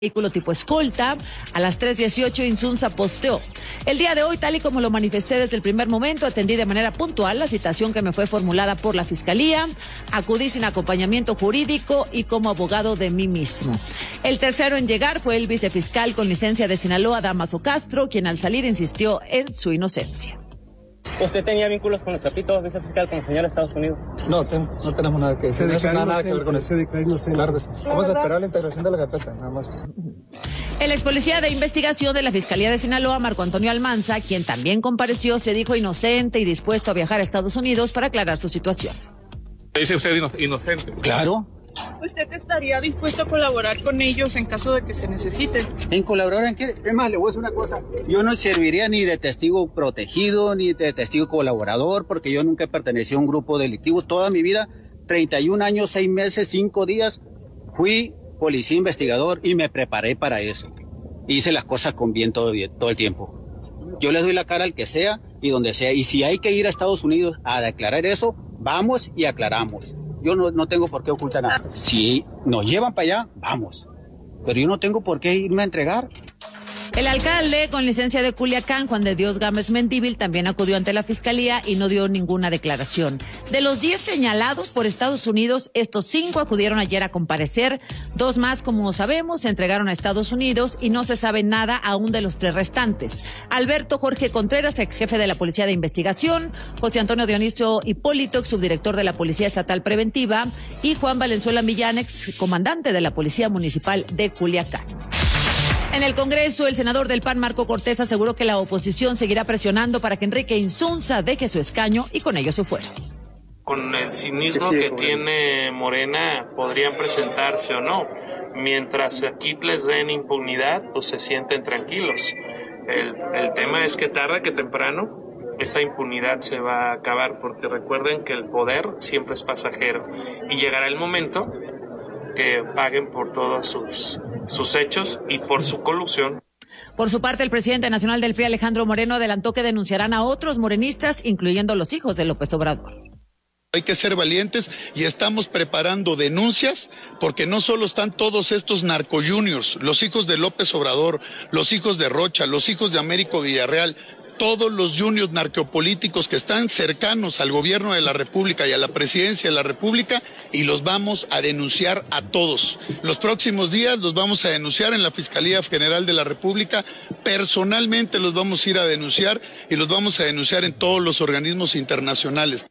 vehículo tipo escolta. A las 3:18 Insunza posteó: el día de hoy, tal y como lo manifesté desde el primer momento, atendí de manera puntual la citación que me fue formulada por la Fiscalía, acudí sin acompañamiento jurídico y como abogado de mí mismo. El tercero en llegar fue el vicefiscal con licencia de Sinaloa, Damaso Castro, quien al salir insistió en su inocencia. ¿Usted tenía vínculos con los chapitos, vicefiscal, con el señor de Estados Unidos? No, no tenemos nada que decir. Nada que ver con eso. Se declaró inocente. Claro que sí. Vamos a esperar la integración de la carpeta, nada más. El ex policía de investigación de la Fiscalía de Sinaloa, Marco Antonio Almanza, quien también compareció, se dijo inocente y dispuesto a viajar a Estados Unidos para aclarar su situación. ¿Dice usted inocente? Claro. ¿Usted estaría dispuesto a colaborar con ellos en caso de que se necesite? ¿En colaborar en qué? Es más, le voy a decir una cosa. Yo no serviría ni de testigo protegido, ni de testigo colaborador, porque yo nunca he pertenecido a un grupo delictivo. Toda mi vida, 31 años, 6 meses, 5 días, fui policía investigador y me preparé para eso. Hice las cosas con bien todo el tiempo. Yo le doy la cara al que sea y donde sea. Y si hay que ir a Estados Unidos a declarar eso, vamos y aclaramos. Yo no tengo por qué ocultar nada. Si nos llevan para allá, vamos. Pero yo no tengo por qué irme a entregar. El alcalde con licencia de Culiacán, Juan de Dios Gámez Mendívil, también acudió ante la Fiscalía y no dio ninguna declaración. De los 10 señalados por Estados Unidos, estos 5 acudieron ayer a comparecer. 2 más, como sabemos, se entregaron a Estados Unidos y no se sabe nada aún de los 3 restantes. Alberto Jorge Contreras, ex jefe de la Policía de Investigación, José Antonio Dionisio Hipólito, ex subdirector de la Policía Estatal Preventiva, y Juan Valenzuela Millán, ex comandante de la Policía Municipal de Culiacán. En el Congreso, el senador del PAN, Marco Cortés, aseguró que la oposición seguirá presionando para que Enrique Insunza deje su escaño y con ello su fuero. Con el cinismo que tiene Morena, podrían presentarse o no. Mientras aquí les den impunidad, pues se sienten tranquilos. El tema es que tarde que temprano esa impunidad se va a acabar, porque recuerden que el poder siempre es pasajero y llegará el momento que paguen por todos sus hechos y por su colusión. Por su parte, el presidente nacional del PRI, Alejandro Moreno, adelantó que denunciarán a otros morenistas, incluyendo los hijos de López Obrador. Hay que ser valientes y estamos preparando denuncias porque no solo están todos estos narcojuniors, los hijos de López Obrador, los hijos de Rocha, los hijos de Américo Villarreal, todos los juniors narcopolíticos que están cercanos al gobierno de la República y a la presidencia de la República, y los vamos a denunciar a todos. Los próximos días los vamos a denunciar en la Fiscalía General de la República, personalmente los vamos a ir a denunciar y los vamos a denunciar en todos los organismos internacionales.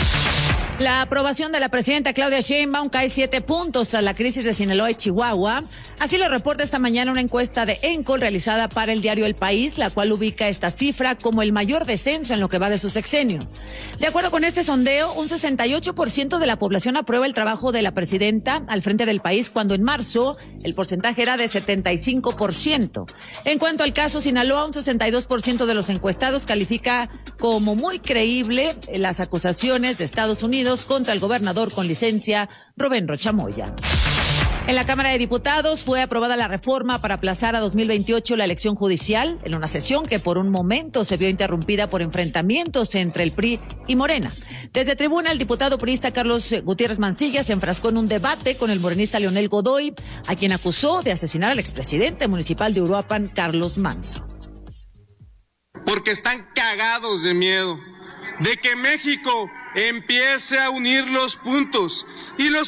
La aprobación de la presidenta Claudia Sheinbaum cae 7 puntos tras la crisis de Sinaloa y Chihuahua. Así lo reporta esta mañana una encuesta de Encol realizada para el diario El País, la cual ubica esta cifra como el mayor descenso en lo que va de su sexenio. De acuerdo con este sondeo, un 68% de la población aprueba el trabajo de la presidenta al frente del país, cuando en marzo el porcentaje era de 75%. En cuanto al caso Sinaloa, un 62% de los encuestados califica como muy creíble las acusaciones de Estados Unidos contra el gobernador con licencia, Rubén Rocha Moya. En la Cámara de Diputados fue aprobada la reforma para aplazar a 2028 la elección judicial, en una sesión que por un momento se vio interrumpida por enfrentamientos entre el PRI y Morena. Desde tribuna, el diputado priista Carlos Gutiérrez Mancilla se enfrascó en un debate con el morenista Leonel Godoy, a quien acusó de asesinar al expresidente municipal de Uruapan, Carlos Manzo. Porque están cagados de miedo de que México empiece a unir los puntos. Y los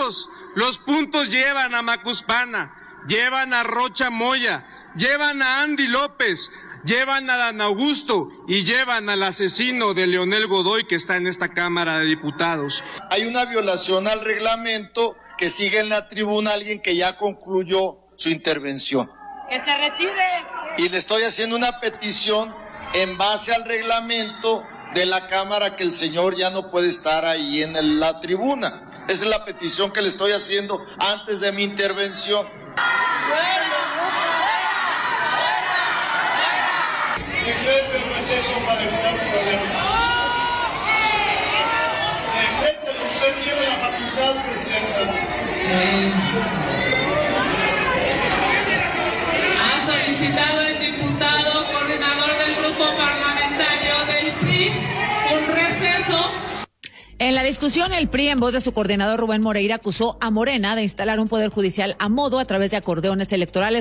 puntos llevan a Macuspana, llevan a Rocha Moya, llevan a Andy López, llevan a Dan Augusto y llevan al asesino de Leonel Godoy, que está en esta Cámara de Diputados. Hay una violación al reglamento, que sigue en la tribuna alguien que ya concluyó su intervención. ¡Que se retire! Y le estoy haciendo una petición en base al reglamento de la Cámara, que el señor ya no puede estar ahí en la tribuna. Esa es la petición que le estoy haciendo antes de mi intervención. Decrete el receso para evitar problemas. Decrete, usted tiene la facultad, presidenta. Ha solicitado el diputado coordinador del grupo parlamentario del PRI un receso. En la discusión, el PRI, en voz de su coordinador Rubén Moreira, acusó a Morena de instalar un poder judicial a modo a través de acordeones electorales